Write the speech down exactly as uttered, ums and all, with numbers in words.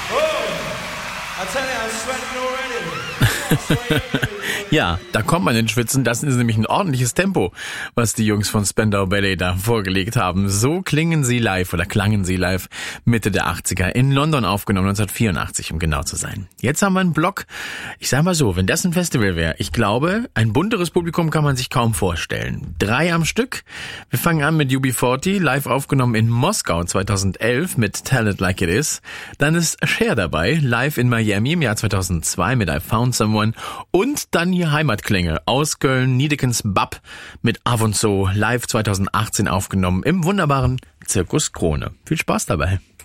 Ja, da kommt man ins Schwitzen. Das ist nämlich ein ordentliches Tempo, was die Jungs von Spandau Ballet da vorgelegt haben. So klingen sie live oder klangen sie live Mitte der achtziger in London aufgenommen, neunzehnhundertvierundachtzig, um genau zu sein. Jetzt haben wir einen Block. Ich sag mal so, wenn das ein Festival wäre, ich glaube, ein bunteres Publikum kann man sich kaum vorstellen. Drei am Stück. Wir fangen an mit U B vierzig, live aufgenommen in Moskau zweitausendelf mit Tell It Like It Is. Dann ist Cher dabei, live in Miami im Jahr zweitausendzwei mit I Found Someone. Und dann hier Heimatklänge aus Köln, Niedekens Bab mit Av und So, live zweitausendachtzehn aufgenommen im wunderbaren Zirkus Krone. Viel Spaß dabei.